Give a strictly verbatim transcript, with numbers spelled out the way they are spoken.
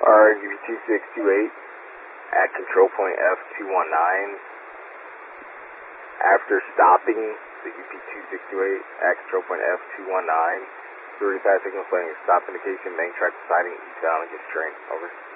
Alright, U P two six two eight at control point F two one nine. After stopping the U P two six two eight at control point F two one nine, through the path signal playing stop indication, main track deciding eastbound and get straight. Over.